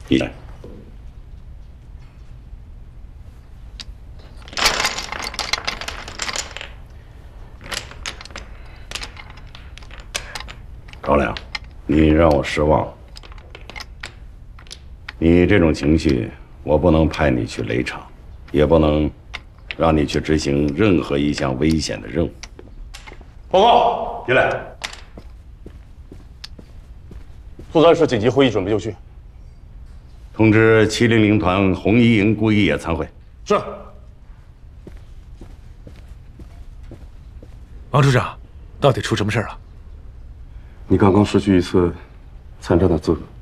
你来。高粱，你让我失望。你这种情绪，我不能派你去雷场，也不能让你去执行任何一项危险的任务。 报告，进来。作战室紧急会议准备就绪。 通知700团红一营顾一野参会。 是。 王处长，到底出什么事了？ 你刚刚失去一次参战的资格。